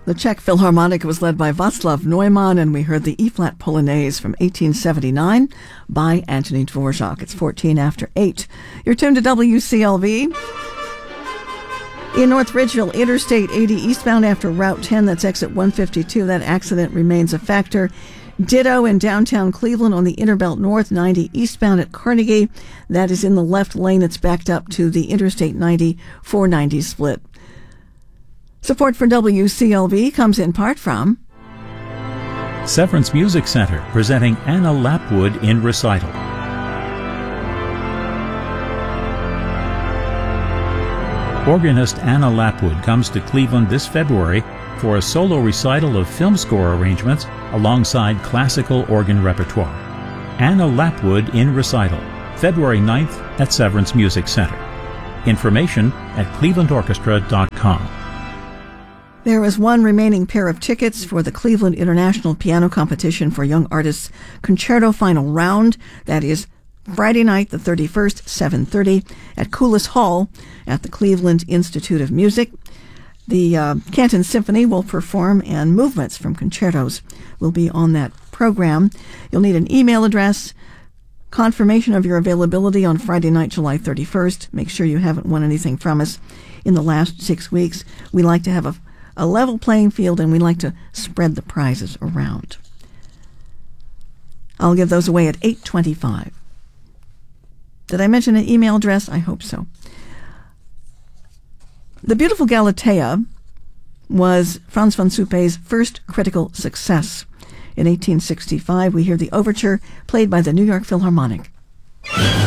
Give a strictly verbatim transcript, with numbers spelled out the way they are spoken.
The Czech Philharmonic was led by Václav Neumann, and we heard the E-flat Polonaise from eighteen seventy-nine by Anthony Dvorak. It's fourteen after eight. You're tuned to W C L V. In North Ridgeville, Interstate eighty eastbound after Route ten, that's exit one fifty-two. That accident remains a factor. Ditto in downtown Cleveland on the Interbelt North, ninety eastbound at Carnegie. That is in the left lane. It's backed up to the Interstate ninety four ninety split. Support for W C L V comes in part from Severance Music Center, presenting Anna Lapwood in recital. Organist Anna Lapwood comes to Cleveland this February for a solo recital of film score arrangements alongside classical organ repertoire. Anna Lapwood in recital, February ninth at Severance Music Center. Information at cleveland orchestra dot com. There is one remaining pair of tickets for the Cleveland International Piano Competition for Young Artists Concerto Final Round. That is Friday night, the thirty-first, seven thirty, at Coulis Hall at the Cleveland Institute of Music. The uh, Canton Symphony will perform, and movements from concertos will be on that program. You'll need an email address, confirmation of your availability on Friday night, July thirty-first. Make sure you haven't won anything from us in the last six weeks. We like to have a a level playing field, and we like to spread the prizes around. I'll give those away at eight twenty-five. Did I mention an email address? I hope so. The Beautiful Galatea was Franz von Suppe's first critical success. In eighteen sixty-five, we hear the overture played by the New York Philharmonic.